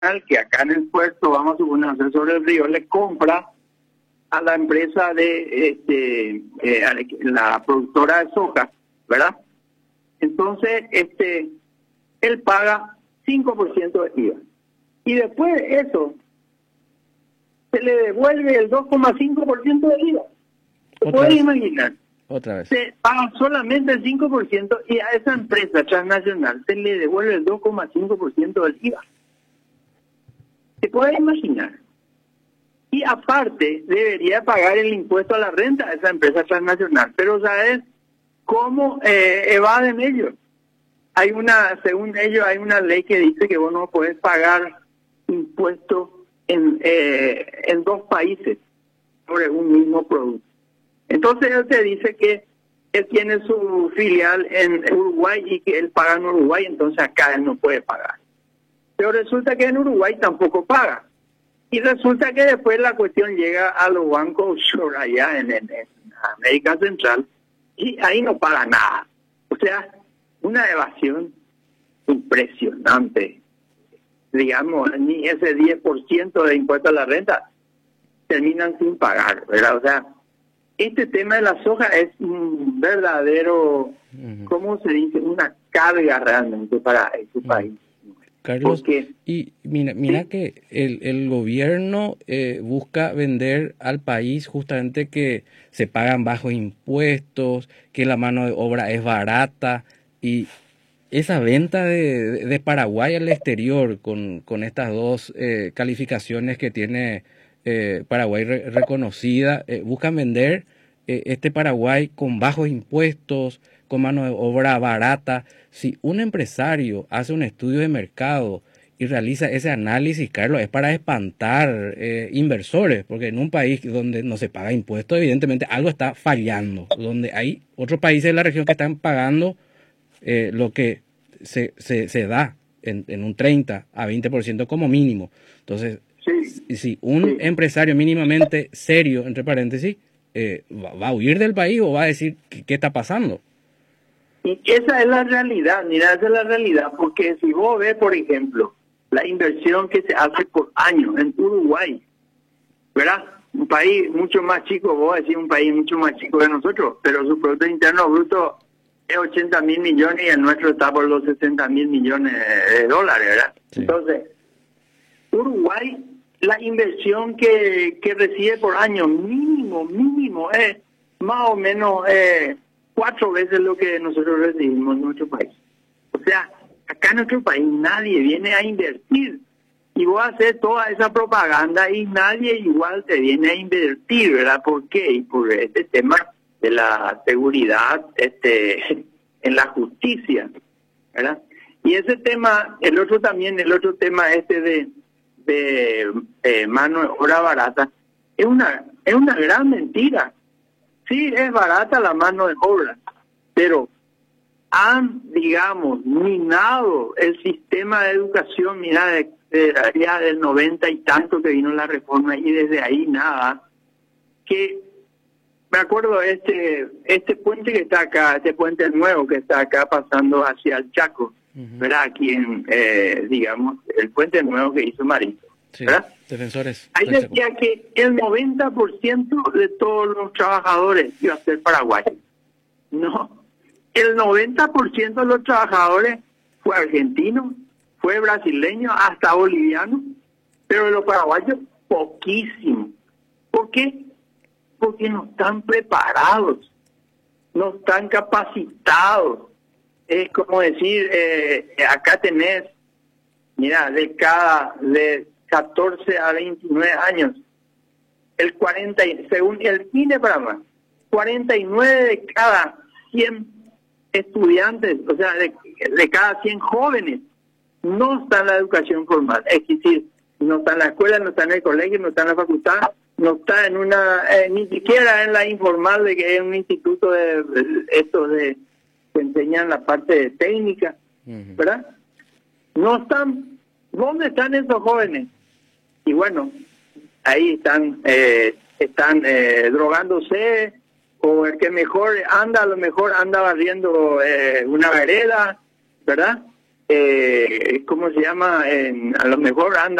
que acá en el puerto, vamos a suponer, sobre el río, le compra a la empresa de la productora de soja, ¿verdad? Entonces, él paga 5% de IVA. Y después de eso, se le devuelve el 2,5% de IVA. ¿Se puede imaginar? Otra vez. Se paga solamente el 5% y a esa empresa transnacional se le devuelve el 2,5% del IVA. ¿Se puede imaginar? Y aparte, debería pagar el impuesto a la renta a esa empresa transnacional. Pero ¿sabes cómo evaden ellos? Según ellos, hay una ley que dice que vos no podés pagar impuestos en dos países sobre un mismo producto. Entonces él te dice que él tiene su filial en Uruguay y que él paga en Uruguay, entonces acá él no puede pagar. Pero resulta que en Uruguay tampoco paga. Y resulta que después la cuestión llega a los bancos offshore allá en América Central y ahí no paga nada. O sea, una evasión impresionante. Digamos, ni ese 10% de impuesto a la renta terminan sin pagar, ¿verdad? O sea, este tema de la soja es un verdadero, ¿cómo se dice? Una carga realmente para este país. Carlos, y mira que el gobierno busca vender al país justamente que se pagan bajos impuestos, que la mano de obra es barata, y esa venta de Paraguay al exterior con estas dos calificaciones que tiene Paraguay reconocida, buscan vender este Paraguay con bajos impuestos, con mano de obra barata. Si un empresario hace un estudio de mercado y realiza ese análisis, Carlos, es para espantar inversores, porque en un país donde no se paga impuestos, evidentemente algo está fallando, donde hay otros países de la región que están pagando lo que se da en un 30 a 20% como mínimo. Entonces, si un empresario mínimamente serio, entre paréntesis, va a huir del país o va a decir qué está pasando. Y esa es la realidad, mira, esa es la realidad, porque si vos ves, por ejemplo, la inversión que se hace por año en Uruguay, ¿verdad? Un país mucho más chico, vos decís un país mucho más chico que nosotros, pero su Producto Interno Bruto es 80.000 millones y el nuestro está por los 60.000 millones de dólares, ¿verdad? Sí. Entonces, Uruguay, la inversión que recibe por año mínimo es más o menos 4 veces lo que nosotros recibimos en nuestro país. O sea, acá en nuestro país nadie viene a invertir y vos haces toda esa propaganda y nadie igual te viene a invertir, ¿verdad? ¿Por qué? Y por este tema de la seguridad en la justicia, ¿verdad? Y ese tema, el otro tema de mano de obra barata, es una gran mentira. Sí, es barata la mano de obra, pero han, digamos, minado el sistema de educación, mira, ya del 90 y tanto que vino la reforma, y desde ahí nada, que me acuerdo este puente que está acá, este puente nuevo que está acá pasando hacia el Chaco, ¿verdad? Aquí en, digamos, el puente nuevo que hizo Marito, ¿verdad? Sí, defensores. Ahí decía que el 90% de todos los trabajadores iba a ser paraguayo. No, el 90% de los trabajadores fue argentino, fue brasileño, hasta boliviano, pero de los paraguayos poquísimo. ¿Por qué? Porque no están preparados, no están capacitados. Es como decir, acá tenés, mira, de 14 a 29 años, según el INE Paraguay, 49 de cada 100 estudiantes, o sea, de cada 100 jóvenes, no está en la educación formal. Es decir, no está en la escuela, no está en el colegio, no está en la facultad, no está en ni siquiera en la informal, de que es un instituto que enseñan la parte técnica, ¿verdad? No están. ¿Dónde están esos jóvenes? Y bueno, ahí están drogándose, o el que mejor anda, a lo mejor anda barriendo una vereda, ¿verdad? ¿cómo se llama? A lo mejor anda